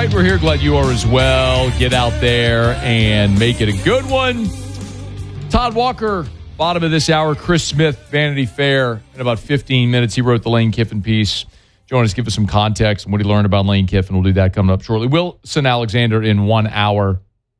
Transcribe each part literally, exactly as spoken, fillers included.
right, we're here. Glad you are as well. Get out there and make it a good one. Todd Walker, bottom of this hour. Chris Smith, Vanity Fair, in about fifteen minutes. He wrote the Lane Kiffin piece. Join us, give us some context and what he learned about Lane Kiffin. We'll do that coming up shortly. Wilson Alexander in one hour.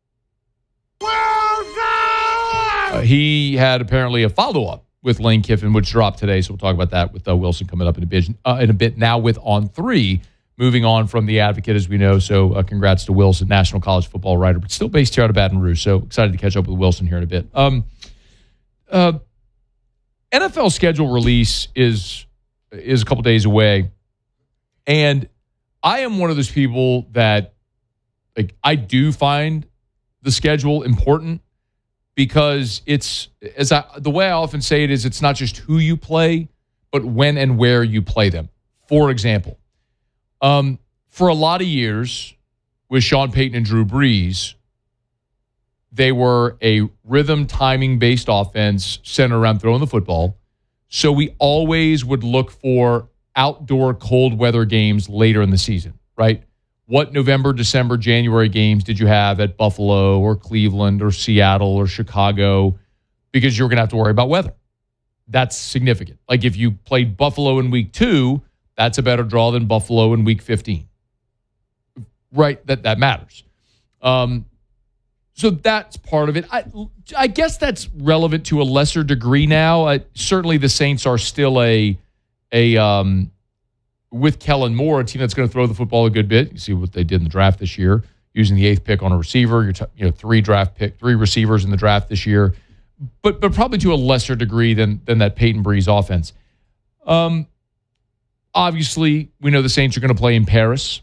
Uh, he had apparently a follow-up with Lane Kiffin, which dropped today, so we'll talk about that with uh, Wilson coming up in a bit. Uh, in a bit now with On three, moving on from The Advocate, as we know. So uh, congrats to Wilson, national college football writer, but still based here out of Baton Rouge. So excited to catch up with Wilson here in a bit. Um, uh, N F L schedule release is is a couple days away, and I am one of those people that, like, I do find the schedule important. Because it's, as I, the way I often say it is, it's not just who you play, but when and where you play them. For example, um, for a lot of years with Sean Payton and Drew Brees, they were a rhythm timing-based offense centered around throwing the football. So we always would look for outdoor cold weather games later in the season, right? What November, December, January games did you have at Buffalo or Cleveland or Seattle or Chicago? Because you're going to have to worry about weather. That's significant. Like if you played Buffalo in week two, that's a better draw than Buffalo in week fifteen. Right? That that matters. Um, so that's part of it. I, I guess that's relevant to a lesser degree now. Uh, certainly the Saints are still a a um, with Kellen Moore, a team that's going to throw the football a good bit. You see what they did in the draft this year, using the eighth pick on a receiver. You're t- you know three draft pick, three receivers in the draft this year, but but probably to a lesser degree than than that Peyton Brees offense. Um, obviously, we know the Saints are going to play in Paris.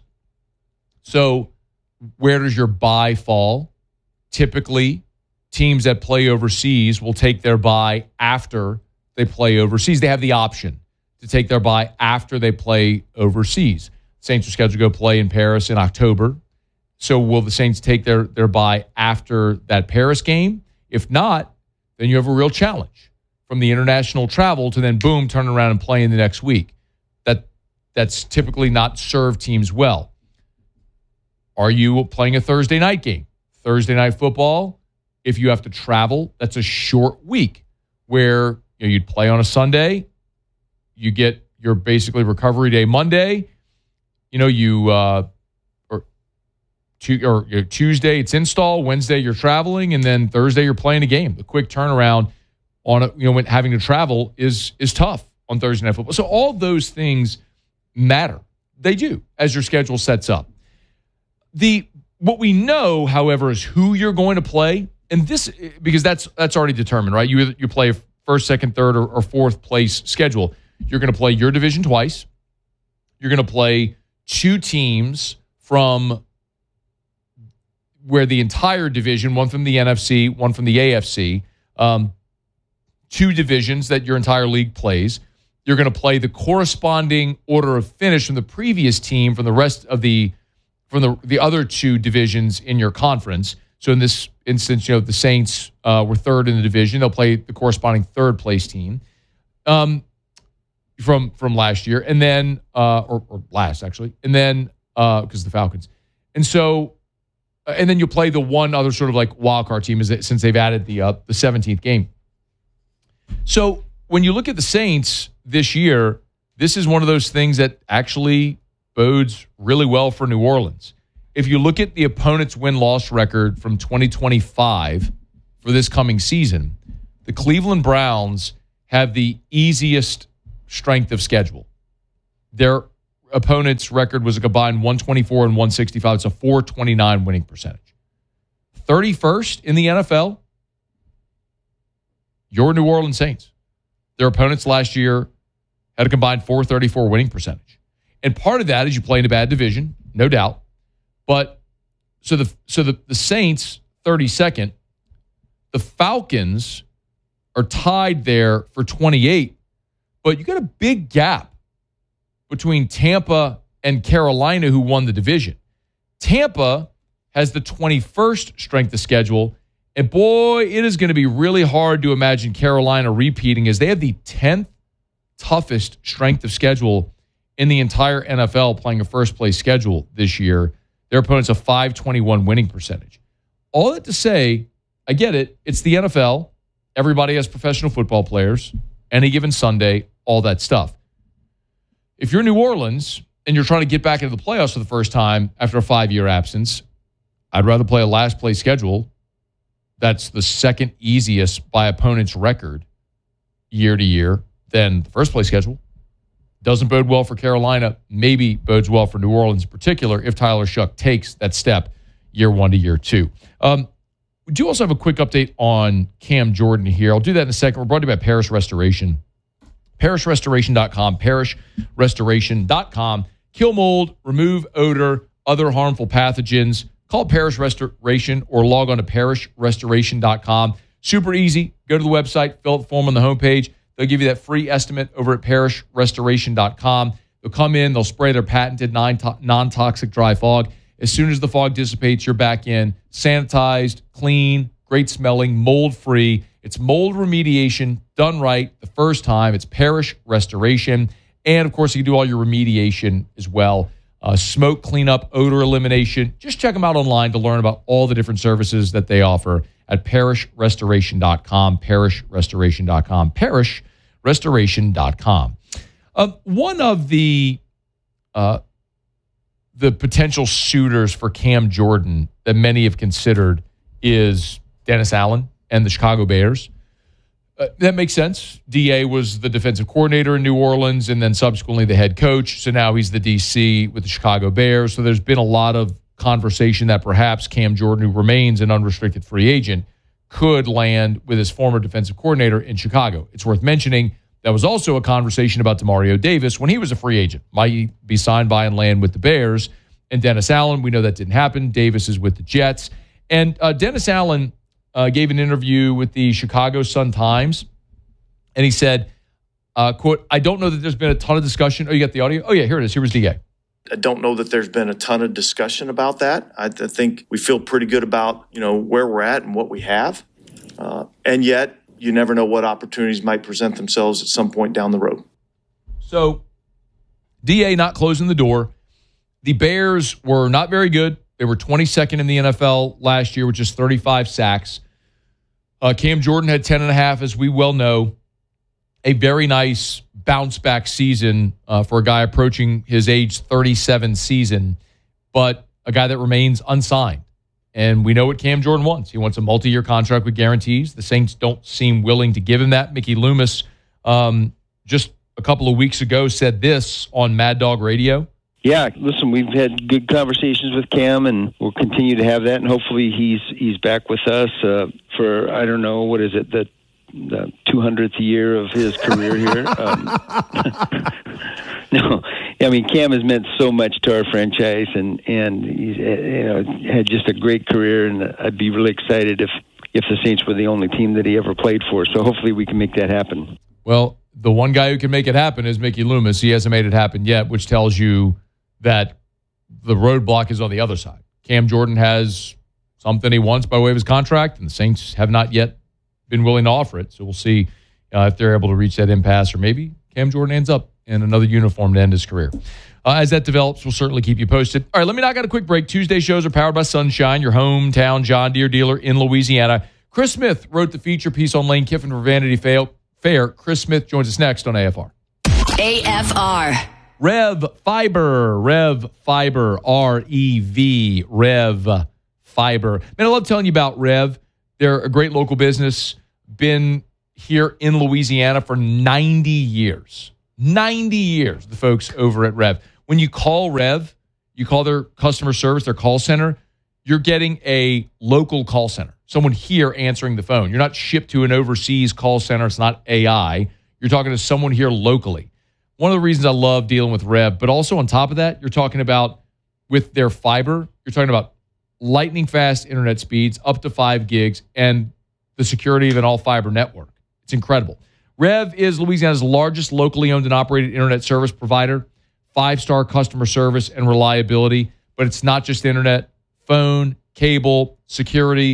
So where does your bye fall? Typically, teams that play overseas will take their bye after they play overseas. They have the option to take their bye after they play overseas. Saints are scheduled to go play in Paris in October. So will the Saints take their, their bye after that Paris game? If not, then you have a real challenge from the international travel to then, boom, turn around and play in the next week. That That's typically not served teams well. Are you playing a Thursday night game? Thursday night football, if you have to travel, that's a short week where you know, you'd play on a Sunday. You get your basically recovery day Monday. You know, you uh, or, tu- or you know, Tuesday it's install. Wednesday you're traveling, and then Thursday you're playing a game. The quick turnaround on a, you know when having to travel is is tough on Thursday night football. So all those things matter. They do as your schedule sets up. The what we know, however, is who you're going to play, and this because that's that's already determined, right? You you play first, second, third, or, or fourth place schedule. You're going to play your division twice. You're going to play two teams from where the entire division, one from the N F C, one from the A F C, um, two divisions that your entire league plays. You're going to play the corresponding order of finish from the previous team from the rest of the from the, the other two divisions in your conference. So in this instance, you know, the Saints uh, were third in the division. They'll play the corresponding third place team. Um, from from last year, and then uh, or, or last actually, and then uh, because the Falcons, and so uh, and then you play the one other sort of like wild card team is that since they've added the uh, the seventeenth game. So when you look at the Saints this year, this is one of those things that actually bodes really well for New Orleans. If you look at the opponent's win-loss record from twenty twenty-five for this coming season, the Cleveland Browns have the easiest strength of schedule. Their opponent's record was a combined one twenty-four and one sixty-five. It's a four twenty-nine winning percentage. thirty-first in the N F L, your New Orleans Saints. Their opponents last year had a combined four thirty-four winning percentage. And part of that is you play in a bad division, no doubt. But so the so the, the Saints, thirty-second, the Falcons are tied there for twenty-eight. But you got a big gap between Tampa and Carolina, who won the division. Tampa has the twenty-first strength of schedule, and boy, it is going to be really hard to imagine Carolina repeating as they have the tenth toughest strength of schedule in the entire N F L, playing a first-place schedule this year. Their opponents a five twenty-one winning percentage. All that to say, I get it. It's the N F L. Everybody has professional football players. Any given Sunday, all that stuff. If you're New Orleans and you're trying to get back into the playoffs for the first time after a five-year absence, I'd rather play a last-place schedule. That's the second easiest by opponent's record year to year than the first-place schedule. Doesn't bode well for Carolina. Maybe bodes well for New Orleans in particular if Tyler Shuck takes that step year one to year two. Um, we do also have a quick update on Cam Jordan here. I'll do that in a second. We're brought to you by Parish Restoration. parish restoration dot com, parish restoration dot com. Kill mold, remove odor, other harmful pathogens. Call Parish Restoration or log on to parish restoration dot com. Super easy. Go to the website, fill out the form on the homepage. They'll give you that free estimate over at parish restoration dot com. They'll come in, they'll spray their patented non-toxic dry fog. As soon as the fog dissipates, you're back in, sanitized, clean, great smelling, mold-free. It's mold remediation done right the first time. It's Parish Restoration. And, of course, you can do all your remediation as well. Uh, smoke cleanup, odor elimination. Just check them out online to learn about all the different services that they offer at parish restoration dot com, parish restoration dot com, parish restoration dot com. Uh, one of the uh, the potential suitors for Cam Jordan that many have considered is Dennis Allen and the Chicago Bears. Uh, that makes sense. D A was the defensive coordinator in New Orleans and then subsequently the head coach. So now he's the D C with the Chicago Bears. So there's been a lot of conversation that perhaps Cam Jordan, who remains an unrestricted free agent, could land with his former defensive coordinator in Chicago. It's worth mentioning that was also a conversation about Demario Davis when he was a free agent. Might he be signed by and land with the Bears? And Dennis Allen, we know that didn't happen. Davis is with the Jets. And uh, Dennis Allen uh, gave an interview with the Chicago Sun-Times, and he said, uh, quote, I don't know that there's been a ton of discussion. Oh, you got the audio? Oh, yeah, here it is. Here was D A. I don't know that there's been a ton of discussion about that. I, I think we feel pretty good about, you know, where we're at and what we have. Uh, and yet, you never know what opportunities might present themselves at some point down the road. So, D A not closing the door. The Bears were not very good. They were twenty-second in the N F L last year with just thirty-five sacks. Uh, Cam Jordan had ten and a half, as we well know. A very nice bounce-back season uh, for a guy approaching his age thirty-seven season, but a guy that remains unsigned. And we know what Cam Jordan wants. He wants a multi-year contract with guarantees. The Saints don't seem willing to give him that. Mickey Loomis, um, just a couple of weeks ago, said this on Mad Dog Radio. Yeah, listen, we've had good conversations with Cam, and we'll continue to have that. And hopefully, he's he's back with us uh, for I don't know what is it the the two hundredth year of his career here. Um, no, I mean Cam has meant so much to our franchise, and and he's you know had just a great career. And I'd be really excited if if the Saints were the only team that he ever played for. So hopefully, we can make that happen. Well, the one guy who can make it happen is Mickey Loomis. He hasn't made it happen yet, which tells you that the roadblock is on the other side. Cam Jordan has something he wants by way of his contract, and the Saints have not yet been willing to offer it. So we'll see uh, if they're able to reach that impasse, or maybe Cam Jordan ends up in another uniform to end his career. Uh, as that develops, we'll certainly keep you posted. All right, let me knock out a quick break. Tuesday shows are powered by Sunshine, your hometown John Deere dealer in Louisiana. Chris Smith wrote the feature piece on Lane Kiffin for Vanity Fair. Chris Smith joins us next on A F R. A F R. Rev Fiber, Rev Fiber, R E V, Rev Fiber. Man, I love telling you about Rev. They're a great local business, been here in Louisiana for ninety years. ninety years, the folks over at Rev. When you call Rev, you call their customer service, their call center, you're getting a local call center, someone here answering the phone. You're not shipped to an overseas call center. It's not A I. You're talking to someone here locally. One of the reasons I love dealing with Rev, but also on top of that, you're talking about with their fiber, you're talking about lightning fast internet speeds, up to five gigs, and the security of an all-fiber network. It's incredible. Rev is Louisiana's largest locally owned and operated internet service provider, five-star customer service and reliability, but it's not just internet, phone, cable, security,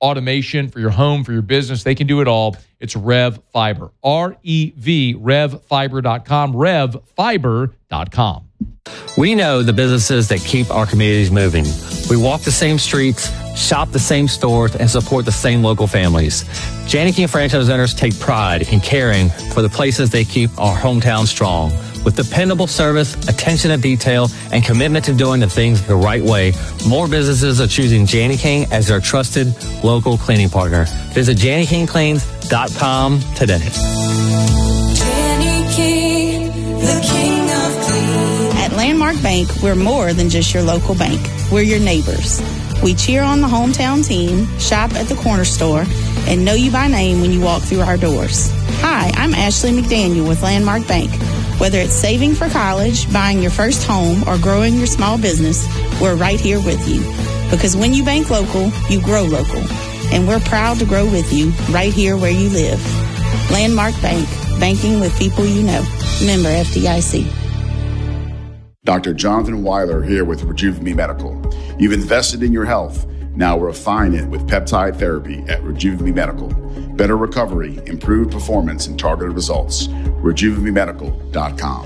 automation for your home, for your business. They can do it all. It's Rev Fiber. R E V, rev fiber dot com, rev fiber dot com. We know the businesses that keep our communities moving. We walk the same streets, shop the same stores, and support the same local families. Janney King franchise owners take pride in caring for the places they keep our hometown strong. With dependable service, attention to detail, and commitment to doing the things the right way, more businesses are choosing Janney King as their trusted local cleaning partner. Visit Janney King Cleans dot com today. Janney King, the king of clean. At Landmark Bank, we're more than just your local bank. We're your neighbors. We cheer on the hometown team, shop at the corner store, and know you by name when you walk through our doors. Hi, I'm Ashley McDaniel with Landmark Bank. Whether it's saving for college, buying your first home, or growing your small business, we're right here with you. Because when you bank local, you grow local. And we're proud to grow with you right here where you live. Landmark Bank, banking with people you know. Member F D I C. Doctor Jonathan Weiler here with Rejuve Medical. You've invested in your health. Now refine it with peptide therapy at Rejuve Medical. Better recovery, improved performance, and targeted results. rejuve medical dot com.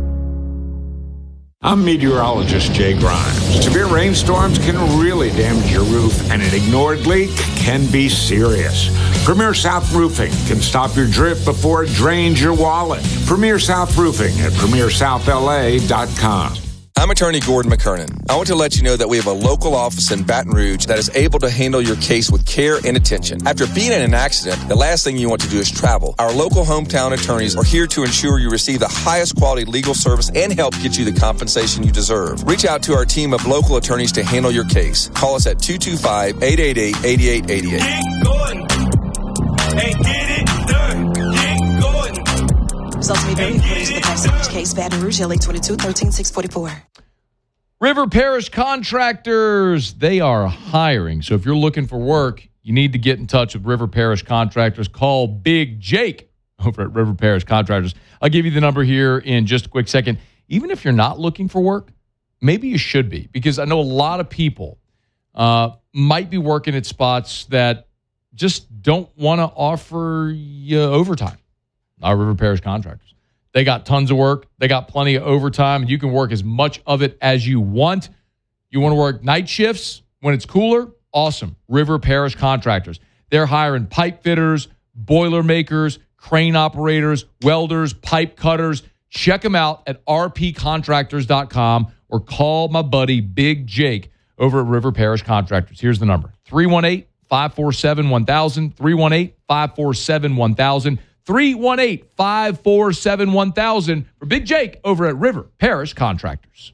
I'm meteorologist Jay Grimes. Severe rainstorms can really damage your roof, and an ignored leak can be serious. Premier South Roofing can stop your drip before it drains your wallet. Premier South Roofing at premier south l a dot com. I'm attorney Gordon McKernan. I want to let you know that we have a local office in Baton Rouge that is able to handle your case with care and attention. After being in an accident, the last thing you want to do is travel. Our local hometown attorneys are here to ensure you receive the highest quality legal service and help get you the compensation you deserve. Reach out to our team of local attorneys to handle your case. Call us at two two five, eight eight eight, eight eight eight eight. Get going. Hey, get it done. Get going. Results may vary according to the facts of each case. Baton Rouge, L A twenty-two, thirteen, six forty-four. River Parish Contractors, they are hiring. So if you're looking for work, you need to get in touch with River Parish Contractors. Call Big Jake over at River Parish Contractors. I'll give you the number here in just a quick second. Even if you're not looking for work, maybe you should be, because I know a lot of people uh, might be working at spots that just don't want to offer you overtime. Our River Parish Contractors. They got tons of work. They got plenty of overtime, and you can work as much of it as you want. You want to work night shifts when it's cooler? Awesome. River Parish Contractors. They're hiring pipe fitters, boiler makers, crane operators, welders, pipe cutters. Check them out at r p contractors dot com or call my buddy Big Jake over at River Parish Contractors. Here's the number. three one eight, five four seven, one thousand, three one eight, five four seven, one thousand. three one eight, five four seven, one thousand for Big Jake over at River Parish Contractors.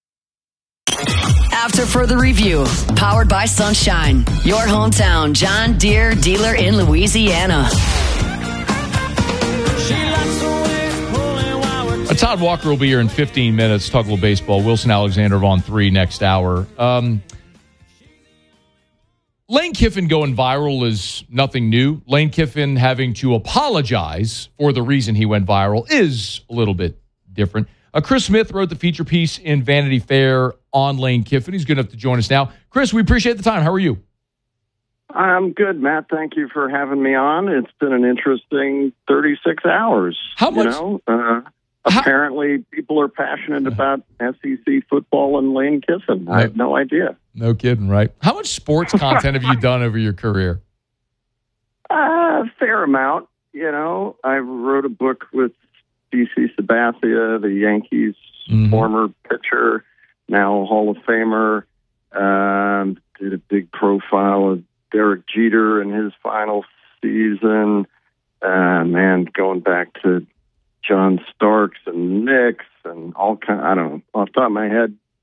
After further review, powered by Sunshine, your hometown John Deere dealer in Louisiana. Uh, Todd Walker will be here in fifteen minutes. Talk a little baseball. Wilson Alexander on three next hour. Um, Lane Kiffin going viral is nothing new. Lane Kiffin having to apologize for the reason he went viral is a little bit different. Uh, Chris Smith wrote the feature piece in Vanity Fair on Lane Kiffin. He's good enough to join us now. Chris, we appreciate the time. How are you? I'm good, Matt. Thank you for having me on. It's been an interesting thirty-six hours. How much? You know? uh, How? Apparently, people are passionate about S E C football and Lane Kiffin. I have no idea. No kidding, right? How much sports content have you done over your career? A uh, fair amount. You know, I wrote a book with D C Sabathia, the Yankees' mm-hmm. former pitcher, now Hall of Famer. Um, did a big profile of Derek Jeter in his final season. Uh, man, going back to John Starks and Knicks and all kind. I don't know off the top of my head,